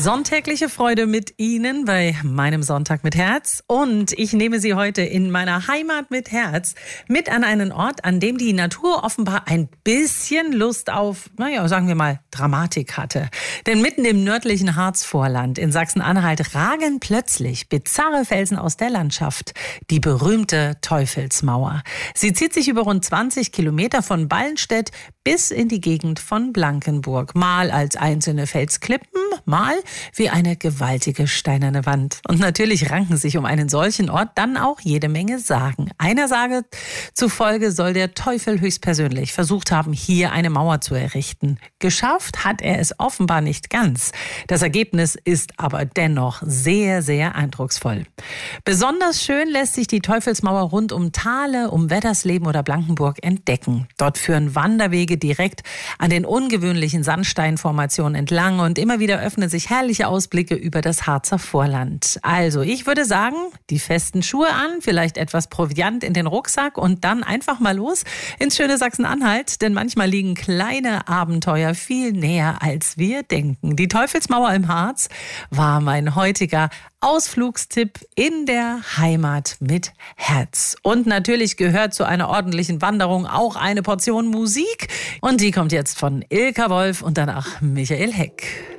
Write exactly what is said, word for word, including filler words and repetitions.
Sonntägliche Freude mit Ihnen bei meinem Sonntag mit Herz. Und ich nehme Sie heute in meiner Heimat mit Herz mit an einen Ort, an dem die Natur offenbar ein bisschen Lust auf, naja, sagen wir mal, Dramatik hatte. Denn mitten im nördlichen Harzvorland in Sachsen-Anhalt ragen plötzlich bizarre Felsen aus der Landschaft. Die berühmte Teufelsmauer. Sie zieht sich über rund zwanzig Kilometer von Ballenstedt bis in die Gegend von Blankenburg. Mal als einzelne Felsklippen, mal wie eine gewaltige steinerne Wand. Und natürlich ranken sich um einen solchen Ort dann auch jede Menge Sagen. Einer Sage zufolge soll der Teufel höchstpersönlich versucht haben, hier eine Mauer zu errichten. Geschafft hat er es offenbar nicht ganz. Das Ergebnis ist aber dennoch sehr, sehr eindrucksvoll. Besonders schön lässt sich die Teufelsmauer rund um Thale, um Weddersleben oder Blankenburg entdecken. Dort führen Wanderwege direkt an den ungewöhnlichen Sandsteinformationen entlang und immer wieder öffnen sich herrliche Ausblicke über das Harzer Vorland. Also ich würde sagen, die festen Schuhe an, vielleicht etwas Proviant in den Rucksack und dann einfach mal los ins schöne Sachsen-Anhalt, denn manchmal liegen kleine Abenteuer viel näher, als wir denken. Die Teufelsmauer im Harz war mein heutiger Ausflugstipp in der Heimat mit Herz. Und natürlich gehört zu einer ordentlichen Wanderung auch eine Portion Musik. Und die kommt jetzt von Ilka Wolf und danach Michael Heck.